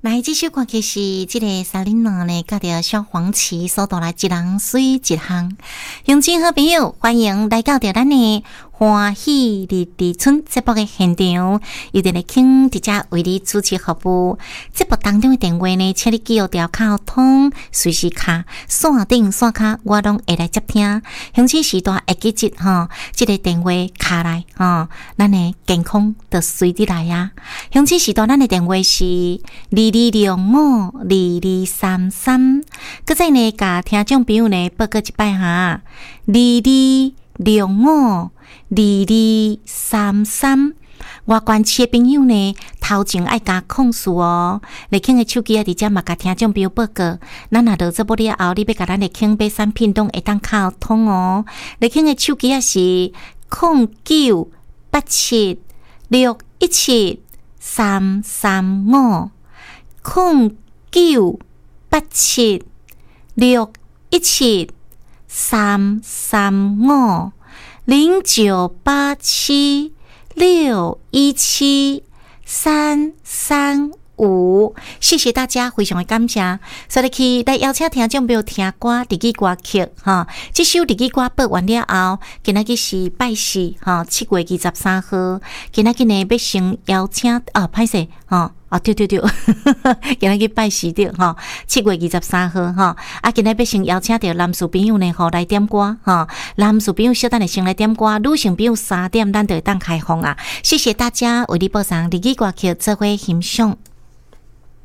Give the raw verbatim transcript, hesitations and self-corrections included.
来，这首歌曲是这个萨琳娜呢，甲着小黄旗所带来一人水一项。乡亲好朋友，欢迎来到着咱的欢喜日日春节目的现场，由伫咧请伫遮为你主持服务。节目当中的电话呢，请你记录条卡通，随时卡线顶线卡，我拢会来接听。乡亲时代会记住吼，这个电话卡来吼，咱的健康就随你来啊。乡亲时代，咱的电话是二二六五二二三三。搁再呢，甲听众朋友呢报告一摆哈，二二六五。二二三三，外关市的朋友呢，头前爱加控诉哦。立庆的手机啊，伫遮嘛甲听众朋友报告，咱若落做不了后，你要甲咱立庆买产品都会当卡通哦。立庆的手机啊是零九八七六一七三三五，零九八七六一七三三五。零九八七六一七三三五，谢谢大家，非常的感谢。所以去来邀请听众朋友听歌，日语歌曲哈。这首日语歌播完了后，今仔日是拜四哈，七月二十三号。今仔日呢要先邀请啊，歹势哈。啊，对对对，今仔日拜四对吼，七月二十三号吼，啊，今仔要先邀请到男士朋友呢，吼来点歌吼，男士朋友小等下先来点歌，女性朋友三点咱就会当开放啊，谢谢大家为你播送日语歌曲做伙欣赏。